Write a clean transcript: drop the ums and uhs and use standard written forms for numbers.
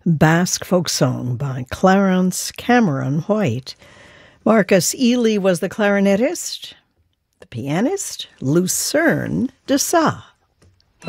Basque folk song by Clarence Cameron White. Marcus Ely was the clarinetist. The pianist, Lucerne de Sa.